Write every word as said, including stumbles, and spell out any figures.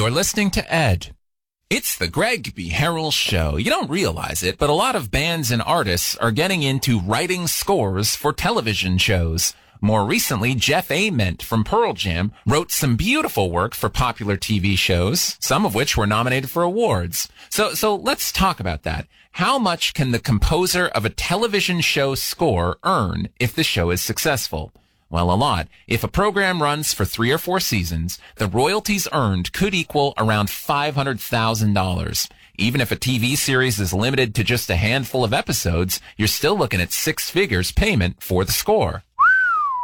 You're listening to Ed. It's the Greg B. Harrell Show. You don't realize it, but a lot of bands and artists are getting into writing scores for television shows. More recently, Jeff Ament from Pearl Jam wrote some beautiful work for popular T V shows, some of which were nominated for awards. So, so let's talk about that. How much can the composer of a television show score earn if the show is successful? Well, a lot. If a program runs for three or four seasons, the royalties earned could equal around five hundred thousand dollars. Even if a T V series is limited to just a handful of episodes, you're still looking at six figures payment for the score.